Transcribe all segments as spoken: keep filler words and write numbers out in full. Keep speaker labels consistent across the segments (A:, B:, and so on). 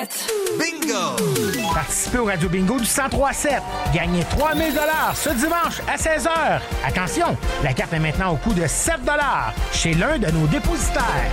A: sept.
B: Bingo!
C: Participez au Radio Bingo du cent trois sept. Gagnez trois mille dollars ce dimanche à seize heures. Attention, la carte est maintenant au coût de sept dollars chez l'un de nos dépositaires.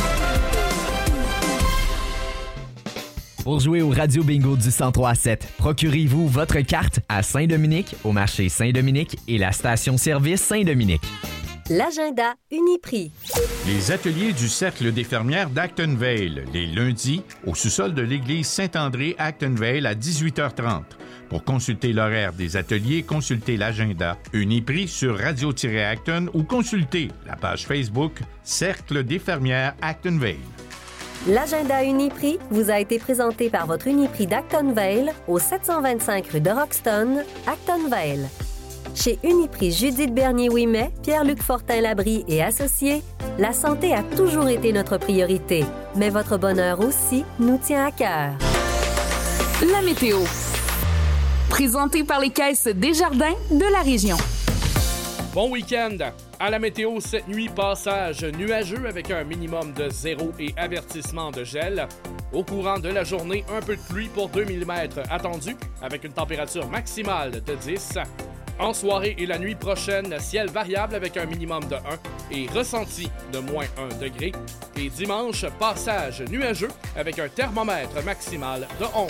D: Pour jouer au Radio Bingo du cent trois sept, procurez-vous votre carte à Saint-Dominique, au marché Saint-Dominique et la station-service Saint-Dominique.
E: L'agenda Uniprix.
F: Les ateliers du Cercle des fermières d'Actonville, les lundis, au sous-sol de l'église Saint-André Actonville à dix-huit heures trente. Pour consulter l'horaire des ateliers, consultez l'agenda Uniprix sur radio-acton ou consultez la page Facebook Cercle des fermières Actonville.
E: L'agenda Uniprix vous a été présenté par votre Uniprix d'Actonville au sept cent vingt-cinq rue de Roxton, Actonville. Chez Uniprix Judith Bernier-Ouimet, Pierre-Luc Fortin-Labrie et associés, la santé a toujours été notre priorité, mais votre bonheur aussi nous tient à cœur.
A: La météo. Présenté par les caisses Desjardins de la région.
G: Bon week-end! À la météo, cette nuit, passage nuageux avec un minimum de zéro et avertissement de gel. Au courant de la journée, un peu de pluie pour deux millimètres attendu avec une température maximale de dix. En soirée et la nuit prochaine, ciel variable avec un minimum de un et ressenti de moins un degré. Et dimanche, passage nuageux avec un thermomètre maximal de onze.